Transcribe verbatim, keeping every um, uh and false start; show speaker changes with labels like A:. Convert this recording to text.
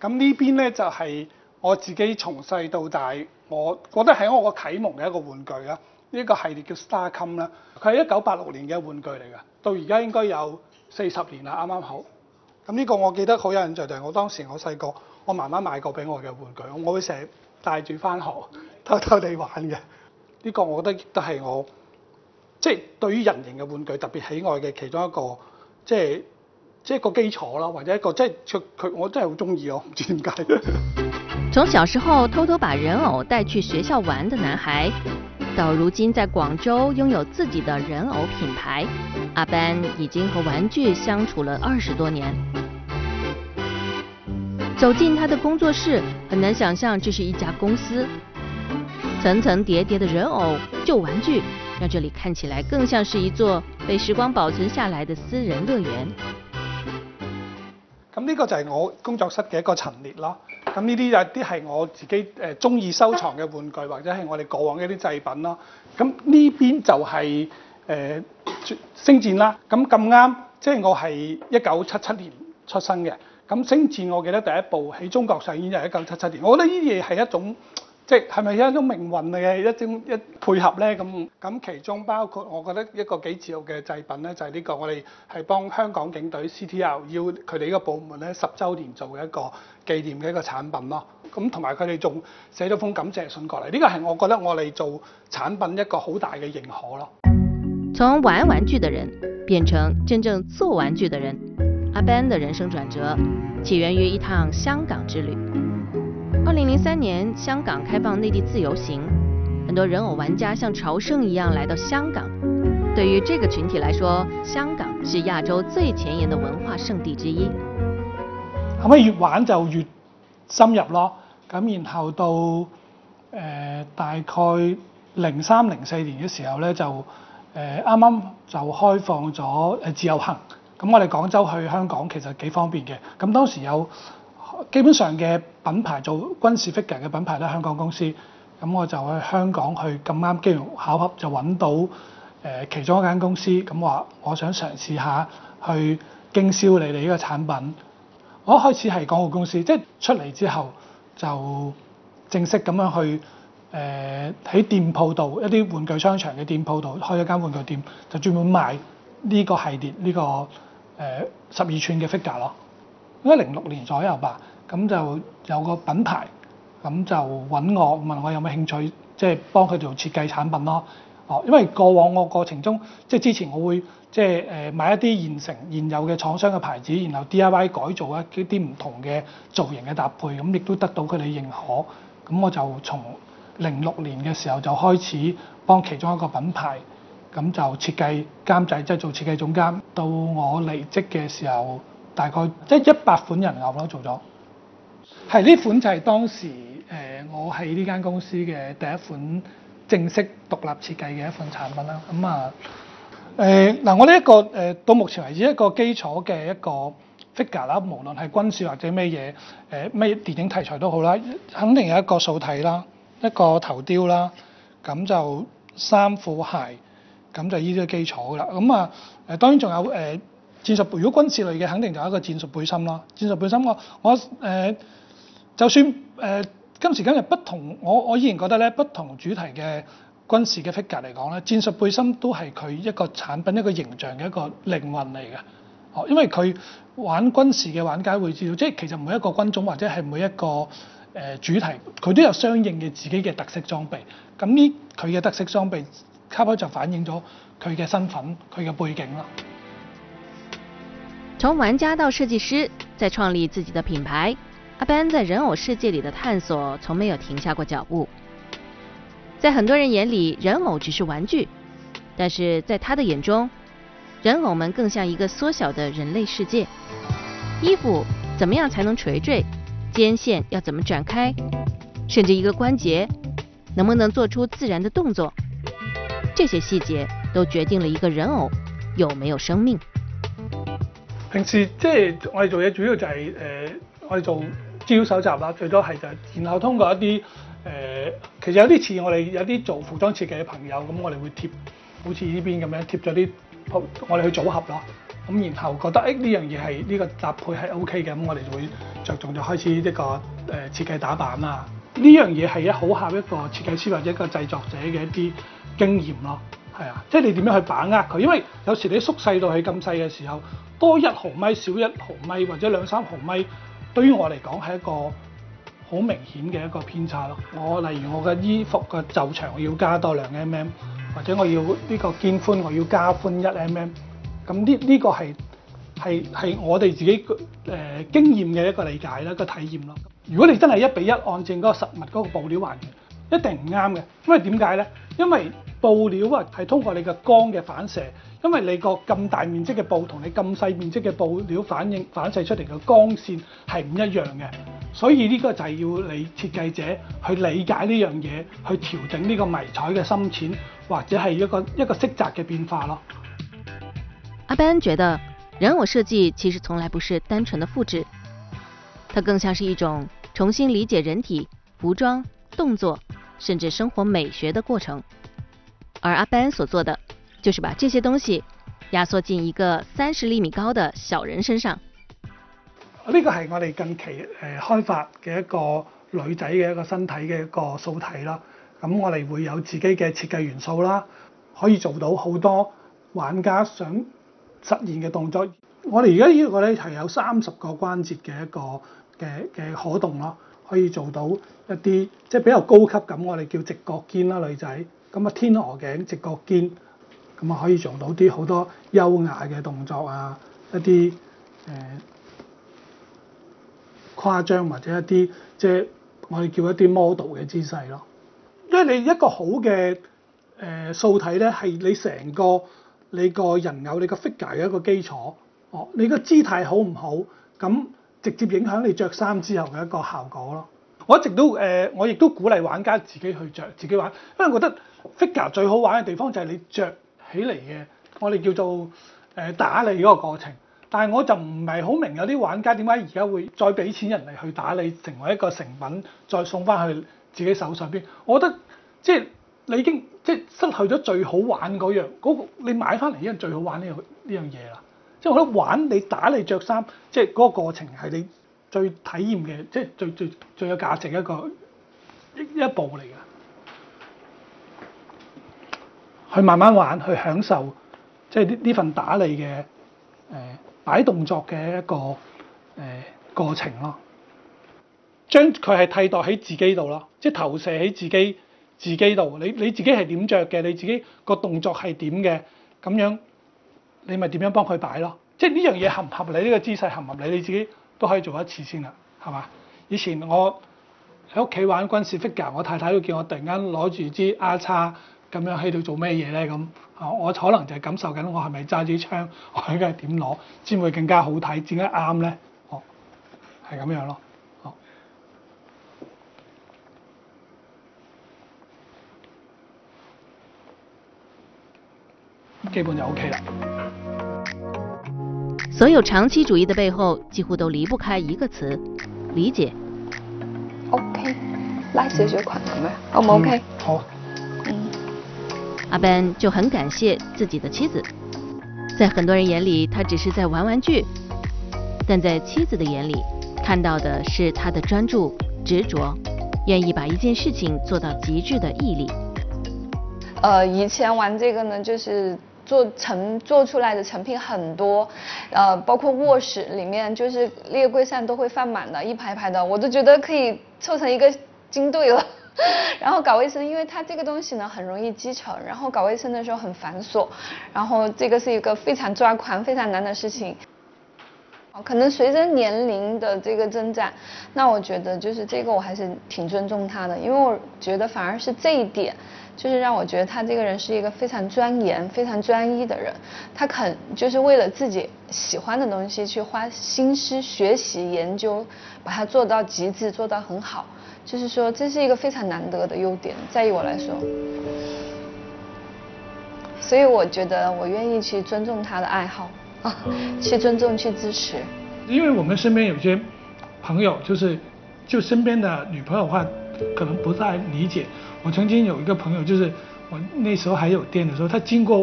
A: 咁呢邊咧就係、是、我自己從細到大，我覺得係我個啟蒙嘅一個玩具啦。呢、這個系列叫 Starcom 啦，佢係一九八六年嘅玩具嚟㗎，到而家應該有四十年啦，啱啱好。咁呢個我記得好有印象，就係我當時我細個，我媽媽買過俾我嘅玩具，我會成日帶住返學，偷偷地玩嘅。呢、這個我覺得亦都係我即係對於人形嘅玩具特別喜愛嘅其中一個，即係即係個基礎啦，或者一個即係佢佢我真係好中意，我唔知點解。
B: 從小時候偷偷把人偶帶去學校玩的男孩，到如今在廣州擁有自己的人偶品牌，阿 Ben 已經和玩具相處了二十多年。走進他的工作室，很難想象這是一家公司。層層疊疊的人偶、舊玩具，讓這裡看起來更像是一座被時光保存下來的私人樂園。
A: 咁呢個就係我工作室嘅一個陳列啦。咁呢啲有啲係我自己誒中意收藏嘅玩具，或者係我哋過往嘅一啲製品啦。咁呢邊就係、是、誒、呃、星戰啦。咁咁啱，即係我係一九七七年出生嘅。咁星戰我記得第一部喺中國上演就係一九七七年。我覺得呢啲嘢係一種即係係咪一種命運嚟嘅一種一配合咧？咁咁其中包括我覺得一個幾自豪嘅製品咧，就係、是、呢個我哋係幫香港警隊 C T L 要佢哋呢個部門咧十週年做嘅一個紀念嘅一個產品咯。咁同埋佢哋仲寫咗封感謝信過嚟，呢個係我覺得我哋做產品一個好大嘅認可咯。
B: 從玩玩具的人變成真正做玩具的人，阿 Ben 的人生轉折起源於一趟香港之旅。二零零三年，香港開放內地自由行，很多人偶玩家像朝聖一樣來到香港。對於這個群體來說，香港是亞洲最前沿的文化聖地之一。
A: 後尾越玩就越深入咯，咁然後到誒、呃、大概零三零四年嘅時候咧，就誒啱啱就開放咗誒自由行，咁我哋廣州去香港其實幾方便嘅，咁當時有基本上嘅品牌做軍事 figure 嘅品牌都係香港公司，咁我就去香港去咁啱機緣巧合就揾到誒、呃、其中一間公司，咁話我想嘗試下去經銷你哋呢個產品。我一開始係廣告公司，即係出嚟之後就正式咁樣去誒喺、呃、店鋪度一啲玩具商場嘅店鋪度開咗間玩具店，就專門賣呢個系列呢、呢個誒十二寸嘅 figure 咯。應該零六年左右吧，咁就有個品牌咁就揾我問我有冇興趣，即係幫佢做設計產品咯。哦，因為過往我過程中，即係之前我會即係誒買一啲現成現有嘅廠商嘅牌子，然後 D I Y 改造一啲唔同嘅造型嘅搭配，咁亦都得到佢哋認可。咁我就從零六年嘅時候就開始幫其中一個品牌，咁就設計監製，即係做設計總監。到我離職嘅時候，大概即係一百款人偶咯做咗。係呢款就係當時誒、呃、我喺呢間公司嘅第一款正式獨立設計嘅一款產品啦。咁啊誒嗱，我呢一個誒、呃、到目前為止一個基礎嘅一個 figure 啦，無論係軍事或者咩嘢誒咩電影題材都好啦，肯定有一個素體啦，一個頭雕啦，咁就衫褲鞋，咁就依啲基礎噶啦。咁啊誒當然仲有誒。呃戰術，如果軍事類嘅肯定就係一個戰術背心啦。戰術背心我我誒、呃，就算誒、呃、今時今日不同，我我依然覺得咧，不同主題嘅軍事嘅 figure 嚟講咧，戰術背心都係佢一個產品一個形象嘅一個靈魂嚟嘅。哦，因為佢玩軍事嘅玩家會知道，即係其實每一個軍種或者係每一個誒、呃、主題，佢都有相應嘅自己嘅特色裝備。咁呢佢嘅特色裝備，卡普就反映咗佢嘅身份、佢嘅背景啦。
B: 從玩家到設計師，再創立自己的品牌，阿 Ben 在人偶世界裡的探索從沒有停下過腳步。在很多人眼裡，人偶只是玩具，但是在他的眼中，人偶們更像一個縮小的人類世界。衣服怎麼樣才能垂墜？肩線要怎麼展開？甚至一個關節能不能做出自然的動作？這些細節都決定了一個人偶有沒有生命。
A: 平時即係我哋做嘢主要就係、是、誒、呃、我哋做資料搜集啦，最多係就係然後通過一啲誒、呃、其實有啲似我哋有啲做服裝設計嘅朋友，咁我哋會貼好似呢邊咁樣貼咗啲我哋去組合咯， 咁然後覺得誒呢樣嘢係呢個搭配係 O K 嘅，咁我哋就會着重就開始一個誒、呃、設計打扮啦。呢樣嘢係一好考一個設計師或者一個製作者嘅一啲經驗咯，係啊，即係你點樣去把握佢，因為有時你縮細到係咁細嘅時候，多一毫米少一毫米或者兩三毫米，對於我嚟講係一個好明顯嘅一個偏差咯。我例如我嘅衣服嘅袖長我要加多兩 mm， 或者我要呢個肩寬我要加寬一 mm， 咁呢呢個係係係我哋自己誒、呃、經驗嘅一個理解啦，一個體驗咯。如果你真係一比一按正嗰個實物嗰個布料還原，一定唔啱嘅。因為點解咧？因為布料啊係通過你嘅光嘅反射，因為你個咁大面積嘅布同你咁細面積嘅布料反映反射出嚟嘅光線係唔一樣嘅，所以呢個就係要你設計者去理解呢樣嘢，去調整呢個迷彩嘅深淺，或者係一個一個色澤嘅變化咯。
B: 阿 Ben 覺得人偶設計其實從來不是單純的複製，它更像是一種重新理解人體、服裝、動作，甚至生活美學的過程。而阿 Ben 所做的，就是把這些東西壓縮進一個三十厘米高的小人身上。
A: 呢個係我哋近期誒、呃、開發嘅一個女仔嘅一個身體嘅一個素體啦。咁我哋會有自己嘅設計元素啦，可以做到好多玩家想實現嘅動作。我哋而家呢個咧係有三十個關節嘅一個嘅嘅可動咯，可以做到一啲即係比較高級咁，我哋叫直角肩啦，女仔。咁啊天鵝頸、直角肩，咁啊可以做到啲好多優雅嘅動作啊，一啲誒、呃、誇張或者一啲即係我哋叫一啲 model 嘅姿勢咯。因為你一個好嘅誒素體咧，係你成個你個人偶、你個 figure 嘅一個基礎。哦，你個姿態好唔好，咁直接影響你着衫之後嘅一個效果咯。我一直都誒、呃，我亦都鼓勵玩家自己去着、自己玩，因為我覺得 figure 最好玩嘅地方就係你着起嚟嘅，我哋叫做誒、呃、打理嗰個過程。但係我就唔係好明有啲玩家點解而家會再俾錢人嚟去打理，成為一個成品，再送翻去自己手上邊。我覺得即係你已經即係失去咗最好玩嗰樣，嗰、嗰個你買翻嚟已經最好玩呢樣呢樣嘢啦。即係我覺得玩你打你着衫，即係嗰個過程係你最體驗嘅，即係最最最有價值一個一一步嚟嘅。去慢慢玩，去享受，即係呢呢份打理嘅誒、呃、擺動作嘅一個誒、呃、過程咯。將佢係替代喺自己度咯，即係投射喺自己自己度。你你自己係點着嘅，你自己個動作係點嘅，咁樣。你咪點樣幫佢擺咯？即係呢樣嘢合唔合理？呢、呢個姿勢合唔合理？你自己都可以做一次先啦，係嘛？以前我喺屋企玩軍事 figure，我太太都叫我突然間攞住支 R 叉咁樣喺度做咩嘢咧？咁啊，我可能就係感受緊我係咪揸住槍，我應該係點攞先會更加好睇，點解啱咧？哦，係咁樣咯。哦，基本就 OK 啦。
B: 所有長期主義的背後，幾乎都離不開一個詞：理解。
C: OK， 拉少少裙咁樣，O 唔 OK？
A: 好。
C: 嗯。
B: 阿 Ben 就很感謝自己的妻子，在很多人眼裡，他只是在玩玩具，但在妻子的眼裡，看到的是他的專注、執着，願意把一件事情做到極致的毅力。
C: 呃，以前玩這個呢，就是做成做出來的成品很多，呃，包括臥室裡面，就是列櫃上都會放滿了，一排排的，我都覺得可以湊成一個軍隊了。然後搞衛生，因為它這個東西呢很容易積塵，然後搞衛生的時候很繁瑣，然後這個是一個非常抓狂、非常難的事情。可能隨着年齡的這個增長，那我覺得就是這個我還是挺尊重他的，因為我覺得反而是這一點，就是讓我覺得他這個人是一個非常鑽研、非常專一的人，他肯就是為了自己喜歡的東西去花心思學習研究，把它做到極致，做到很好。就是說，這是一個非常難得的優點，在於我來說，所以我覺得我願意去尊重他的愛好，啊，去尊重、去支持。
A: 因為我們身邊有些朋友，就是就身邊的女朋友的話，可能不太理解。我曾經有一個朋友，就是我那時候還有店的時候，他經過